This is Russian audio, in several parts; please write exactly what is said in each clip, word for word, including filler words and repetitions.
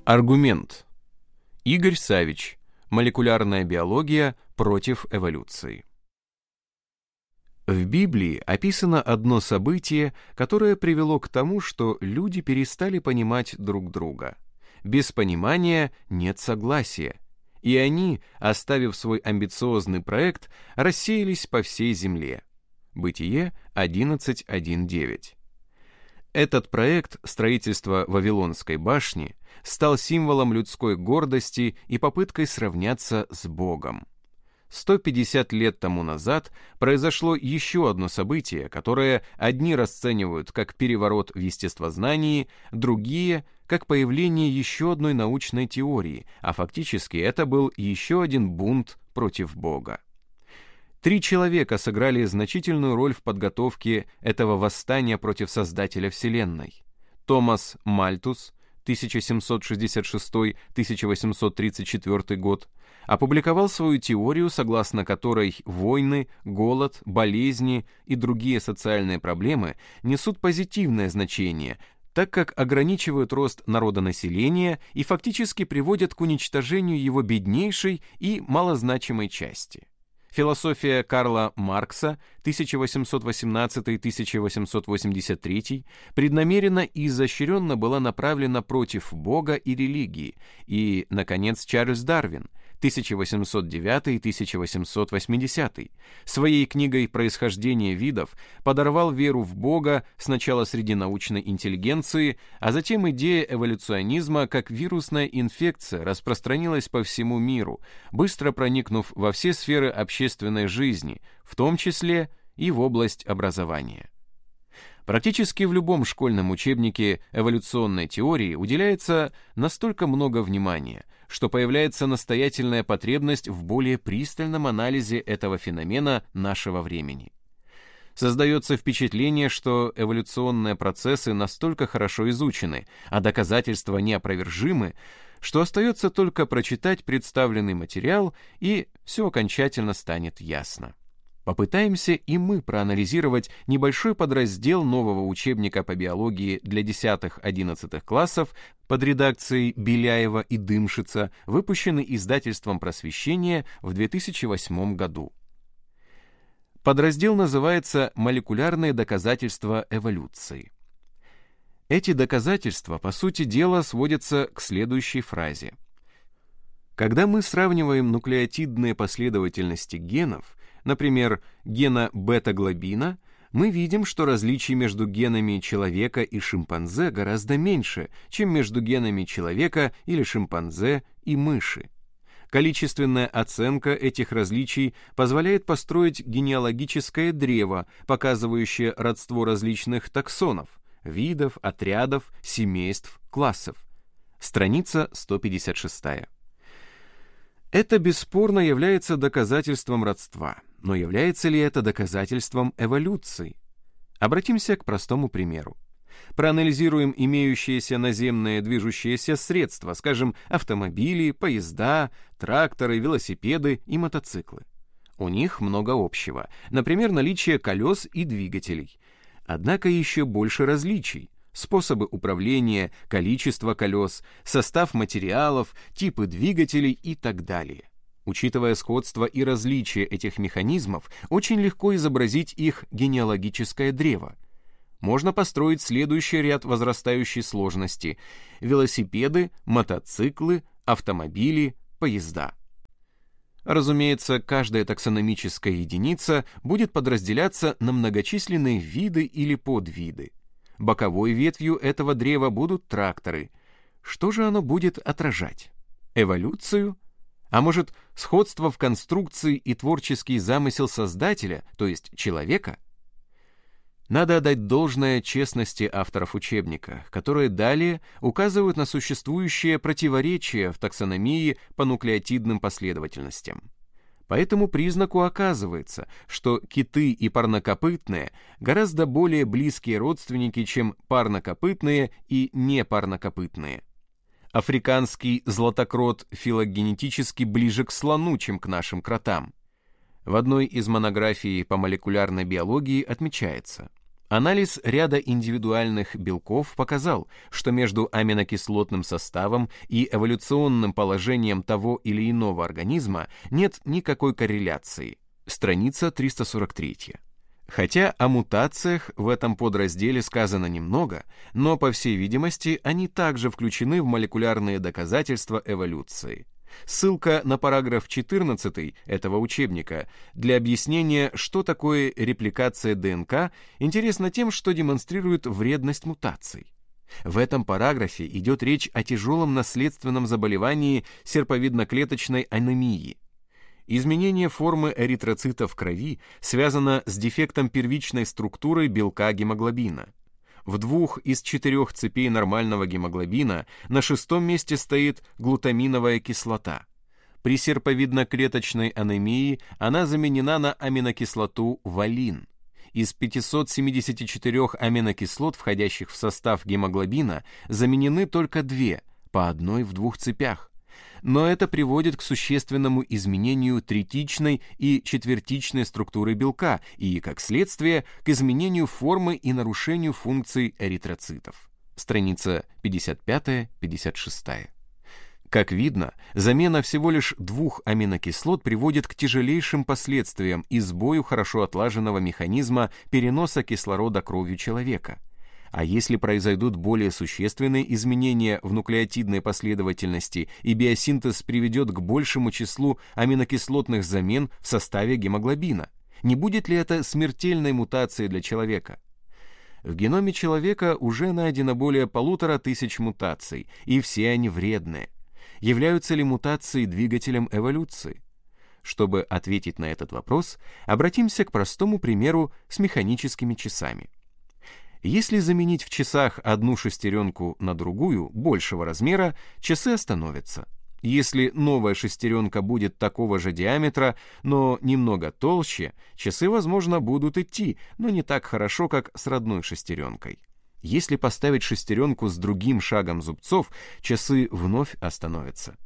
Аргумент. Игорь Савич. Молекулярная биология против эволюции. В Библии описано одно событие, которое привело к тому, что люди перестали понимать друг друга. Без понимания нет согласия. И они, оставив свой амбициозный проект, рассеялись по всей земле. Бытие одиннадцать один девять. Этот проект строительства Вавилонской башни стал символом людской гордости и попыткой сравняться с Богом. сто пятьдесят лет тому назад произошло еще одно событие, которое одни расценивают как переворот в естествознании, другие — как появление еще одной научной теории, а фактически это был еще один бунт против Бога. Три человека сыграли значительную роль в подготовке этого восстания против Создателя Вселенной. Томас Мальтус, тысяча семьсот шестьдесят шестой — тысяча восемьсот тридцать четвёртый год, опубликовал свою теорию, согласно которой войны, голод, болезни и другие социальные проблемы несут позитивное значение, так как ограничивают рост народонаселения и фактически приводят к уничтожению его беднейшей и малозначимой части. Философия Карла Маркса тысяча восемьсот восемнадцатый — тысяча восемьсот восемьдесят третий преднамеренно и изощренно была направлена против Бога и религии, и, наконец, Чарльз Дарвин тысяча восемьсот девятый — тысяча восемьсот восьмидесятый своей книгой «Происхождение видов» подорвал веру в Бога сначала среди научной интеллигенции, а затем идея эволюционизма как вирусная инфекция распространилась по всему миру, быстро проникнув во все сферы общественной жизни, в том числе и в область образования. Практически в любом школьном учебнике эволюционной теории уделяется настолько много внимания, что появляется настоятельная потребность в более пристальном анализе этого феномена нашего времени. Создается впечатление, что эволюционные процессы настолько хорошо изучены, а доказательства неопровержимы, что остается только прочитать представленный материал, и все окончательно станет ясно. Попытаемся и мы проанализировать небольшой подраздел нового учебника по биологии для десятых-одиннадцатых классов под редакцией Беляева и Дымшица, выпущенный издательством «Просвещение» в две тысячи восьмом году. Подраздел называется «Молекулярные доказательства эволюции». Эти доказательства, по сути дела, сводятся к следующей фразе. Когда мы сравниваем нуклеотидные последовательности генов, например, гена бета-глобина, мы видим, что различий между генами человека и шимпанзе гораздо меньше, чем между генами человека или шимпанзе и мыши. Количественная оценка этих различий позволяет построить генеалогическое древо, показывающее родство различных таксонов, видов, отрядов, семейств, классов. Страница сто пятьдесят шестая. Это бесспорно является доказательством родства, но является ли это доказательством эволюции? Обратимся к простому примеру. Проанализируем имеющиеся наземные движущиеся средства, скажем, автомобили, поезда, тракторы, велосипеды и мотоциклы. У них много общего, например, наличие колес и двигателей. Однако еще больше различий. Способы управления, количество колес, состав материалов, типы двигателей и так далее. Учитывая сходство и различия этих механизмов, очень легко изобразить их генеалогическое древо. Можно построить следующий ряд возрастающей сложности: велосипеды, мотоциклы, автомобили, поезда. Разумеется, каждая таксономическая единица будет подразделяться на многочисленные виды или подвиды. Боковой ветвью этого древа будут тракторы. Что же оно будет отражать? Эволюцию? А может, сходство в конструкции и творческий замысел создателя, то есть человека? Надо отдать должное честности авторов учебника, которые далее указывают на существующее противоречие в таксономии по нуклеотидным последовательностям. По этому признаку оказывается, что киты и парнокопытные гораздо более близкие родственники, чем парнокопытные и непарнокопытные. Африканский златокрот филогенетически ближе к слону, чем к нашим кротам. В одной из монографий по молекулярной биологии отмечается: Анализ ряда индивидуальных белков показал, что между аминокислотным составом и эволюционным положением того или иного организма нет никакой корреляции. Страница триста сорок три. Хотя о мутациях в этом подразделе сказано немного, но, по всей видимости, они также включены в молекулярные доказательства эволюции. Ссылка на параграф четырнадцатый этого учебника для объяснения, что такое репликация ДНК, интересна тем, что демонстрирует вредность мутаций. В этом параграфе идет речь о тяжелом наследственном заболевании серповидноклеточной анемии. Изменение формы эритроцитов в крови связано с дефектом первичной структуры белка гемоглобина. В двух из четырех цепей нормального гемоглобина на шестом месте стоит глутаминовая кислота. При серповидноклеточной анемии она заменена на аминокислоту валин. Из пятисот семидесяти четырёх аминокислот, входящих в состав гемоглобина, заменены только две, по одной в двух цепях. Но это приводит к существенному изменению третичной и четвертичной структуры белка и, как следствие, к изменению формы и нарушению функций эритроцитов. Страница пятьдесят пять — пятьдесят шесть. Как видно, замена всего лишь двух аминокислот приводит к тяжелейшим последствиям и сбою хорошо отлаженного механизма переноса кислорода кровью человека. А если произойдут более существенные изменения в нуклеотидной последовательности и биосинтез приведет к большему числу аминокислотных замен в составе гемоглобина, не будет ли это смертельной мутацией для человека? В геноме человека уже найдено более полутора тысяч мутаций, и все они вредные. Являются ли мутации двигателем эволюции? Чтобы ответить на этот вопрос, обратимся к простому примеру с механическими часами. Если заменить в часах одну шестеренку на другую, большего размера, часы остановятся. Если новая шестеренка будет такого же диаметра, но немного толще, часы, возможно, будут идти, но не так хорошо, как с родной шестеренкой. Если поставить шестеренку с другим шагом зубцов, часы вновь остановятся.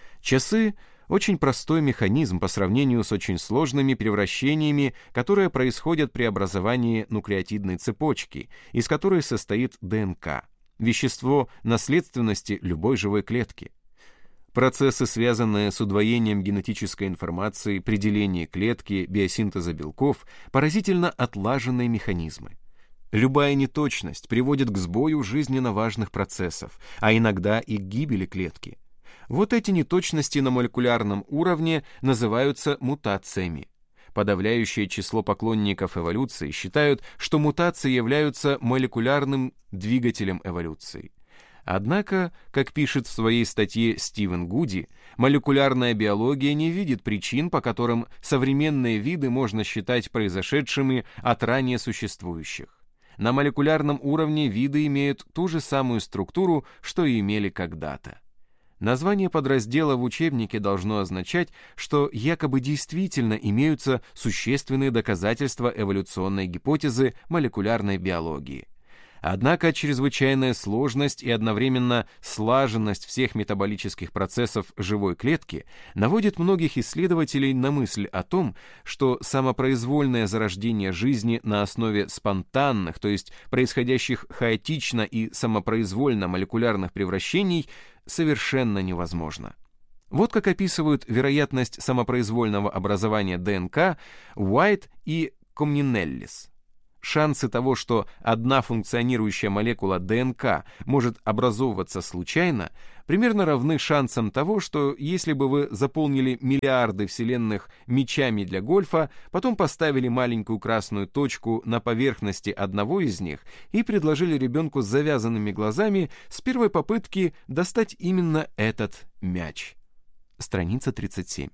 Часы — очень простой механизм по сравнению с очень сложными превращениями, которые происходят при образовании нуклеотидной цепочки, из которой состоит ДНК, вещество наследственности любой живой клетки. Процессы, связанные с удвоением генетической информации при делении клетки, биосинтеза белков, поразительно отлаженные механизмы. Любая неточность приводит к сбою жизненно важных процессов, а иногда и к гибели клетки. Вот эти неточности на молекулярном уровне называются мутациями. Подавляющее число поклонников эволюции считают, что мутации являются молекулярным двигателем эволюции. Однако, как пишет в своей статье Стивен Гуди, молекулярная биология не видит причин, по которым современные виды можно считать произошедшими от ранее существующих. На молекулярном уровне виды имеют ту же самую структуру, что и имели когда-то. Название подраздела в учебнике должно означать, что якобы действительно имеются существенные доказательства эволюционной гипотезы молекулярной биологии. Однако чрезвычайная сложность и одновременно слаженность всех метаболических процессов живой клетки наводит многих исследователей на мысль о том, что самопроизвольное зарождение жизни на основе спонтанных, то есть происходящих хаотично и самопроизвольно молекулярных превращений, совершенно невозможно. Вот как описывают вероятность самопроизвольного образования ДНК Уайт и Комнинеллис. Шансы того, что одна функционирующая молекула ДНК может образовываться случайно, примерно равны шансам того, что если бы вы заполнили миллиарды вселенных мячами для гольфа, потом поставили маленькую красную точку на поверхности одного из них и предложили ребенку с завязанными глазами с первой попытки достать именно этот мяч. Страница тридцать семь.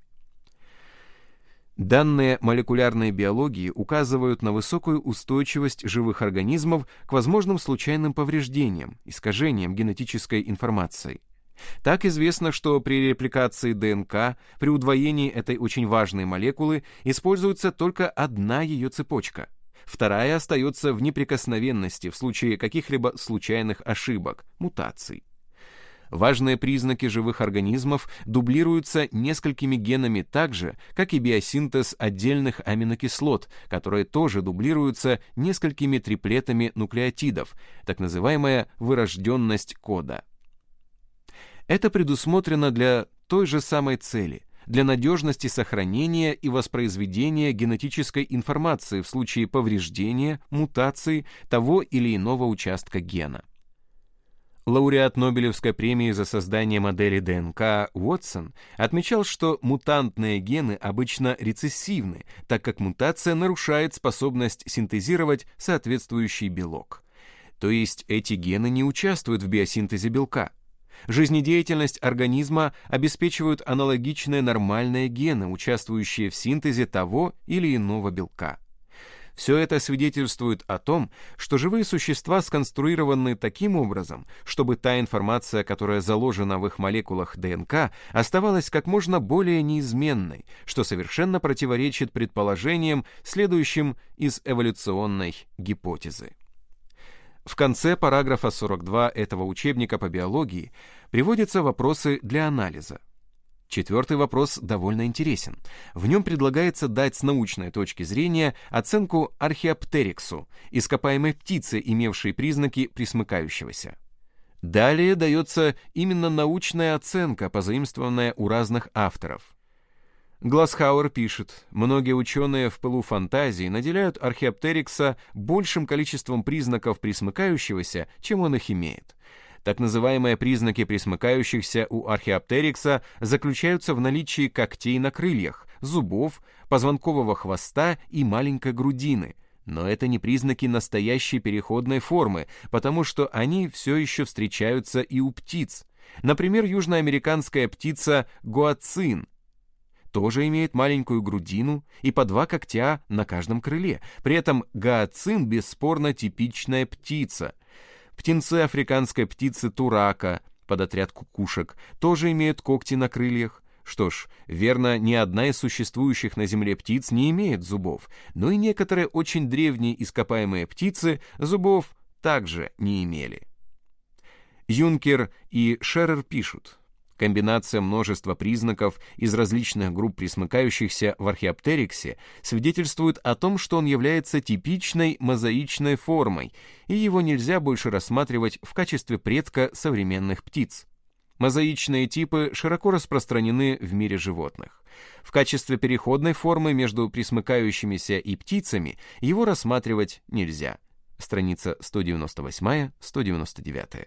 Данные молекулярной биологии указывают на высокую устойчивость живых организмов к возможным случайным повреждениям, искажениям генетической информации. Так известно, что при репликации ДНК, при удвоении этой очень важной молекулы, используется только одна ее цепочка. Вторая остается в неприкосновенности в случае каких-либо случайных ошибок, мутаций. Важные признаки живых организмов дублируются несколькими генами так же, как и биосинтез отдельных аминокислот, которые тоже дублируются несколькими триплетами нуклеотидов, так называемая вырожденность кода. Это предусмотрено для той же самой цели, для надежности сохранения и воспроизведения генетической информации в случае повреждения, мутации того или иного участка гена. Лауреат Нобелевской премии за создание модели ДНК Уотсон отмечал, что мутантные гены обычно рецессивны, так как мутация нарушает способность синтезировать соответствующий белок. То есть эти гены не участвуют в биосинтезе белка. Жизнедеятельность организма обеспечивают аналогичные нормальные гены, участвующие в синтезе того или иного белка. Все это свидетельствует о том, что живые существа сконструированы таким образом, чтобы та информация, которая заложена в их молекулах ДНК, оставалась как можно более неизменной, что совершенно противоречит предположениям, следующим из эволюционной гипотезы. В конце параграфа сорок два этого учебника по биологии приводятся вопросы для анализа. Четвертый вопрос довольно интересен. В нем предлагается дать с научной точки зрения оценку археоптериксу, ископаемой птице, имевшей признаки пресмыкающегося. Далее дается именно научная оценка, позаимствованная у разных авторов. Гласхауэр пишет: многие ученые в пылу фантазии наделяют археоптерикса большим количеством признаков пресмыкающегося, чем он их имеет. Так называемые признаки пресмыкающихся у археоптерикса заключаются в наличии когтей на крыльях, зубов, позвонкового хвоста и маленькой грудины. Но это не признаки настоящей переходной формы, потому что они все еще встречаются и у птиц. Например, южноамериканская птица гуацин тоже имеет маленькую грудину и по два когтя на каждом крыле. При этом гуацин бесспорно типичная птица. Птенцы африканской птицы турака, подотряд кукушек, тоже имеют когти на крыльях. Что ж, верно, ни одна из существующих на Земле птиц не имеет зубов, но и некоторые очень древние ископаемые птицы зубов также не имели. Юнкер и Шерер пишут: комбинация множества признаков из различных групп пресмыкающихся в археоптериксе свидетельствует о том, что он является типичной мозаичной формой, и его нельзя больше рассматривать в качестве предка современных птиц. Мозаичные типы широко распространены в мире животных. В качестве переходной формы между пресмыкающимися и птицами его рассматривать нельзя. Страница сто девяносто восемь - сто девяносто девять.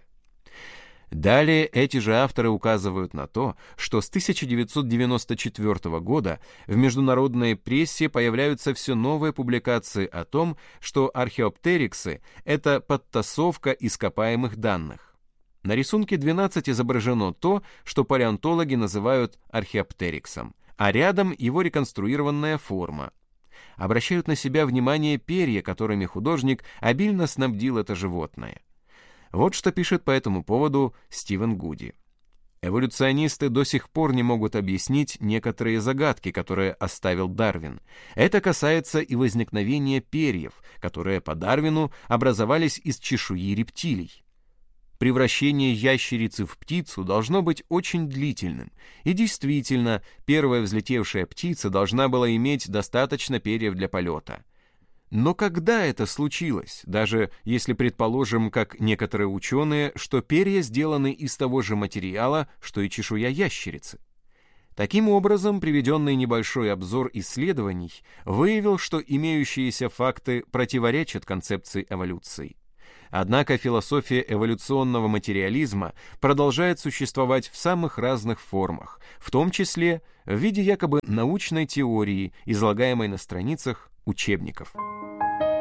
Далее эти же авторы указывают на то, что с тысяча девятьсот девяносто четвёртого года в международной прессе появляются все новые публикации о том, что археоптериксы — это подтасовка ископаемых данных. На рисунке двенадцать изображено то, что палеонтологи называют археоптериксом, а рядом его реконструированная форма. Обращают на себя внимание перья, которыми художник обильно снабдил это животное. Вот что пишет по этому поводу Стивен Гуди. Эволюционисты до сих пор не могут объяснить некоторые загадки, которые оставил Дарвин. Это касается и возникновения перьев, которые по Дарвину образовались из чешуи рептилий. Превращение ящерицы в птицу должно быть очень длительным. И действительно, первая взлетевшая птица должна была иметь достаточно перьев для полета. Но когда это случилось, даже если предположим, как некоторые ученые, что перья сделаны из того же материала, что и чешуя ящерицы? Таким образом, приведенный небольшой обзор исследований выявил, что имеющиеся факты противоречат концепции эволюции. Однако философия эволюционного материализма продолжает существовать в самых разных формах, в том числе в виде якобы научной теории, излагаемой на страницах учебников.